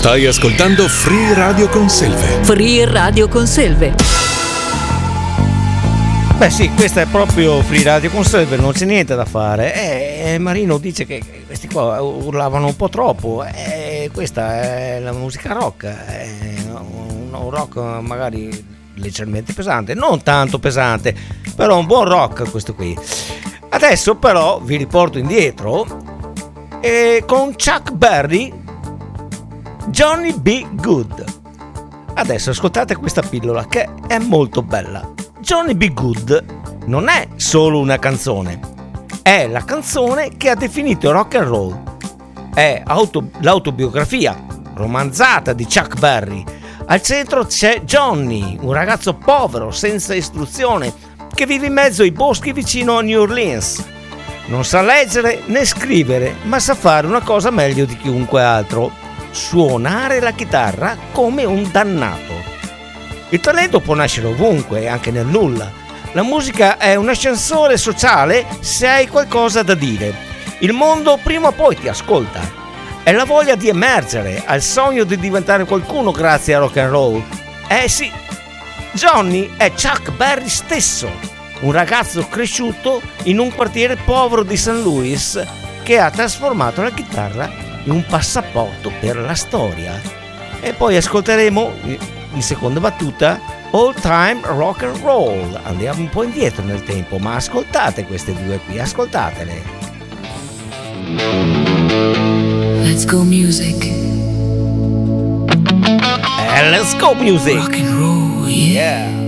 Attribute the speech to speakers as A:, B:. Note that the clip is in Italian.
A: Stai ascoltando Free Radio Conselve.
B: Free Radio Conselve.
C: Beh sì, questa è proprio Free Radio Conselve, non c'è niente da fare. Marino dice che questi qua urlavano un po' troppo. Questa è la musica rock, un rock magari leggermente pesante, non tanto pesante, però un buon rock questo qui. Adesso però vi riporto indietro con Chuck Berry, Johnny B. Good. Adesso ascoltate questa pillola che è molto bella. Johnny B. Good non è solo una canzone, è la canzone che ha definito il rock and roll. È l'autobiografia romanzata di Chuck Berry. Al centro c'è Johnny, un ragazzo povero, senza istruzione, che vive in mezzo ai boschi vicino a New Orleans. Non sa leggere né scrivere, ma sa fare una cosa meglio di chiunque altro: suonare la chitarra come un dannato. Il talento può nascere ovunque, anche nel nulla. La musica è un ascensore sociale se hai qualcosa da dire. Il mondo prima o poi ti ascolta. È la voglia di emergere, ha il sogno di diventare qualcuno grazie a rock and roll. Sì, Johnny è Chuck Berry stesso, un ragazzo cresciuto in un quartiere povero di St. Louis che ha trasformato la chitarra in un passaporto per la storia. E poi ascolteremo in seconda battuta All Time Rock and Roll. Andiamo un po' indietro nel tempo, ma ascoltate queste due qui, ascoltatele.
D: Let's go music.
C: Let's go music.
D: Rock and roll, yeah.